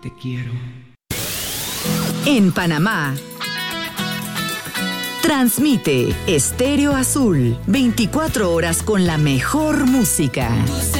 Te quiero. En Panamá, transmite Estéreo Azul, 24 horas con la mejor música.